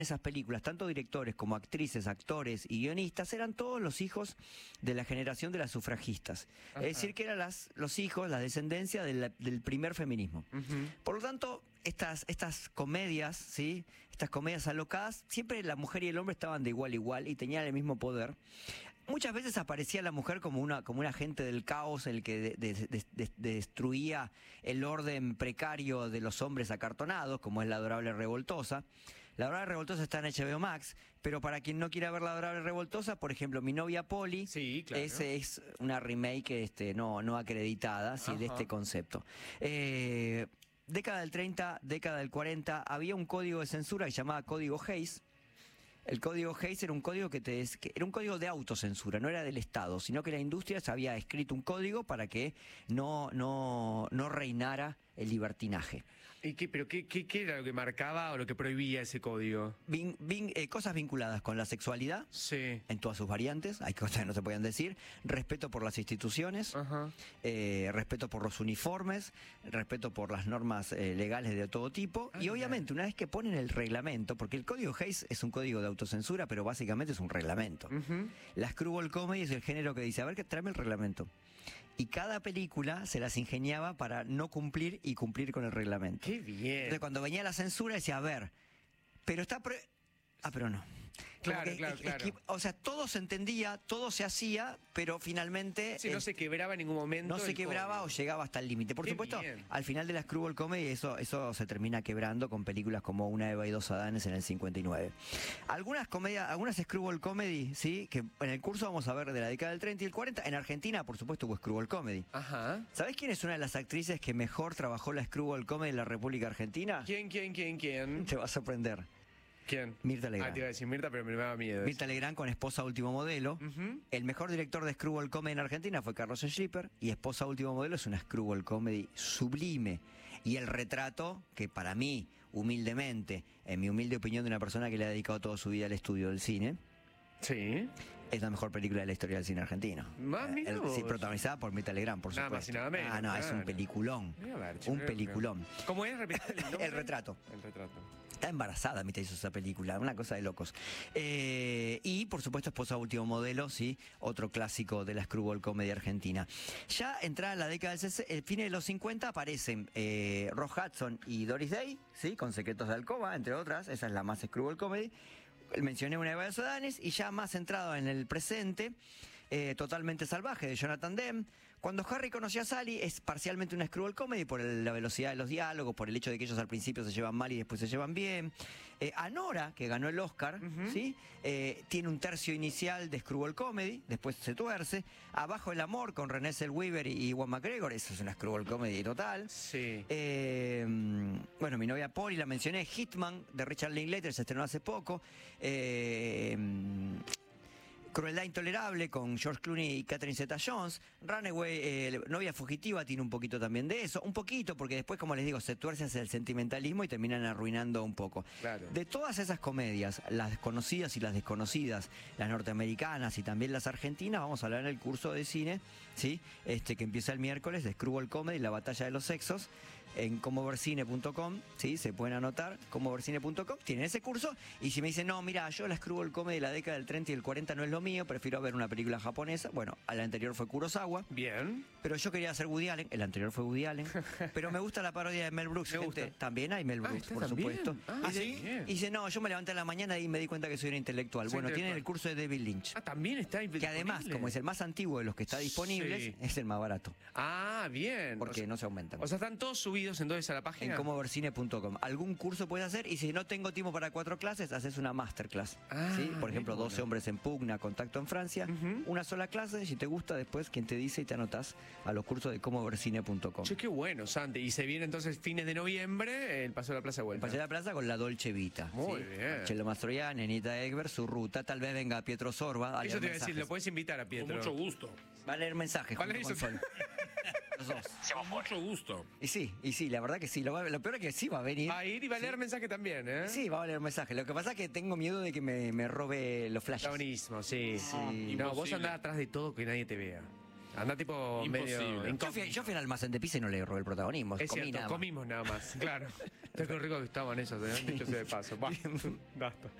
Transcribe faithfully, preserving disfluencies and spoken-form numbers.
esas películas, tanto directores como actrices, actores y guionistas, eran todos los hijos de la generación de las sufragistas. Ajá. Es decir, que eran las, los hijos, la descendencia de la, del primer feminismo. Uh-huh. Por lo tanto, estas, estas comedias, ¿sí? Estas comedias alocadas, siempre la mujer y el hombre estaban de igual a igual y tenían el mismo poder. Muchas veces aparecía la mujer como una como un agente del caos, el que de, de, de, de, destruía el orden precario de los hombres acartonados, como es La Adorable Revoltosa. La Adorable Revoltosa está en H B O Max, pero para quien no quiera ver La Adorable Revoltosa, por ejemplo, Mi Novia Polly, sí, claro. Ese es una remake este, no, no acreditada, ¿sí? De este concepto. Eh, década del treinta, década del cuarenta, había un código de censura que se llamaba Código Hays. El código Hays era un código que, te, que era un código de autocensura, no era del Estado, sino que la industria se había escrito un código para que no, no, no reinara el libertinaje. ¿Y qué, pero qué, qué, qué era lo que marcaba o lo que prohibía ese código? Vin, vin, eh, cosas vinculadas con la sexualidad, sí. En todas sus variantes, hay cosas que no se podían decir, respeto por las instituciones, uh-huh. eh, respeto por los uniformes, respeto por las normas eh, legales de todo tipo, ah, y obviamente una vez que ponen el reglamento, porque el código Hays es un código de autocensura, pero básicamente es un reglamento. Uh-huh. La screwball comedy es el género que dice, a ver, que tráeme el reglamento. Y cada película se las ingeniaba para no cumplir y cumplir con el reglamento. ¡Qué bien! Entonces cuando venía la censura decía, a ver, pero está... Pre ah, pero no. Claro, que, claro, es, claro. Es que, o sea, todo se entendía, todo se hacía, pero finalmente... Sí, no eh, se quebraba en ningún momento. No se quebraba código. O llegaba hasta el límite. Por Qué supuesto, bien. Al final de la screwball comedy eso, eso se termina quebrando con películas como Una Eva y dos Adanes en el cincuenta y nueve. Algunas comedias, algunas screwball comedy, ¿sí? Que en el curso vamos a ver de la década del treinta y el cuarenta. En Argentina, por supuesto, hubo screwball comedy. Ajá. ¿Sabés quién es una de las actrices que mejor trabajó la screwball comedy en la República Argentina? ¿Quién, quién, quién, quién? Te va a sorprender. ¿Quién? Mirta Legrand. Ah, te iba a decir Mirta, pero me daba miedo. Mirta Legrand con Esposa Último Modelo. Uh-huh. El mejor director de screwball comedy en Argentina fue Carlos Schlieper, y Esposa Último Modelo es una screwball comedy sublime. Y El Retrato, que para mí, humildemente, en mi humilde opinión de una persona que le ha dedicado toda su vida al estudio del cine, sí, es la mejor película de la historia del cine argentino. Más eh, el, sí, protagonizada por Mirta Legrand, por nada supuesto. Más y nada menos, ah, no, claro. Es un peliculón. Ver, un peliculón. ¿Cómo es? ¿Repite el nombre? El Retrato. El Retrato. Está embarazada, Mirta hizo esa película, una cosa de locos. Eh, y, por supuesto, Esposa Último Modelo, sí, otro clásico de la screwball comedy argentina. Ya entrada la década del el fin de los cincuenta aparecen eh, Ross Hudson y Doris Day, sí, con Secretos de Alcoba, entre otras, esa es la más screwball comedy. Mencioné Una Eva de Sodanes, y ya más centrado en el presente, eh, Totalmente Salvaje, de Jonathan Demme. Cuando Harry conoció a Sally es parcialmente una screwball comedy por el, la velocidad de los diálogos, por el hecho de que ellos al principio se llevan mal y después se llevan bien. Eh, Anora, que ganó el Oscar, uh-huh. ¿sí? eh, tiene un tercio inicial de screwball comedy, después se tuerce. Abajo el Amor, con Renée Zellweger y Ewan McGregor, eso es una screwball comedy total. Sí. Eh, bueno, Mi Novia Polly, la mencioné. Hitman, de Richard Linklater, se estrenó hace poco. Eh, Crueldad Intolerable, con George Clooney y Catherine Zeta-Jones. Runaway, eh, Novia Fugitiva, tiene un poquito también de eso. Un poquito, porque después, como les digo, se tuerce hacia el sentimentalismo y terminan arruinando un poco. Claro. De todas esas comedias, las conocidas y las desconocidas, las norteamericanas y también las argentinas, vamos a hablar en el curso de cine, ¿sí? Este, que empieza el miércoles, de Screwball Comedy, La Batalla de los Sexos, en como ver cine punto com, ¿sí? Se pueden anotar, como ver cine punto com, tienen ese curso. Y si me dicen, no, mira, yo la screwball comedy de la década del treinta y el cuarenta no es lo mío, prefiero ver una película japonesa, bueno, al anterior fue Kurosawa. Bien. Pero yo quería hacer Woody Allen, el anterior fue Woody Allen. Pero me gusta la parodia de Mel Brooks, me gente. Gusta. También hay Mel Brooks, ah, por también? supuesto. Ah, y, ¿sí? de, y dice, no, yo me levanté en la mañana y me di cuenta que soy un intelectual. Soy bueno, intelectual. tienen el curso de David Lynch. Ah, también está disponible. Que además, como es el más antiguo de los que está disponible, sí. Es el más barato. Ah, bien. Porque o sea, no se aumentan. O sea, están todos subidos entonces a la página. En como ver cine punto com. Algún curso puedes hacer, y si no tengo tiempo para cuatro clases, haces una masterclass. Ah, ¿sí? Por ejemplo, bueno. doce hombres en pugna, Contacto en Francia. Uh-huh. Una sola clase, si te gusta, después quien te dice y te anotas a los cursos de como ver cine punto com. Che, qué bueno, Santi. Y se viene entonces fines de noviembre el Paseo de la Plaza de Vuelta. Paseo de la Plaza con la Dolce Vita. Muy ¿sí? bien. Marcello Mastroianni, Anita Ekberg, su ruta. Tal vez venga Pietro Sorba. A Eso te iba a mensajes. decir, lo puedes invitar a Pietro. Con mucho gusto. Va a leer mensajes. Va a leer junto con eso. Sol. Los dos. Con mucho gusto. Y sí, y sí, la verdad que sí. Lo, va- lo peor es que sí va a venir. Va a ir y va a leer ¿sí? mensaje también, ¿eh? Sí, va a leer mensajes. Lo que pasa es que tengo miedo de que me, me robe los flashes. Protagonismo, sí, sí. Ah, no, vos imposible. andás atrás de todo que nadie te vea. Andá tipo Imposible. medio Yo fui, yo fui al almacén de pizza y no le robé el protagonismo. Es comí cierto, nada más. comimos nada más, claro. Qué rico que estaban esas, ¿eh? Dicho sea de paso. Va, basta.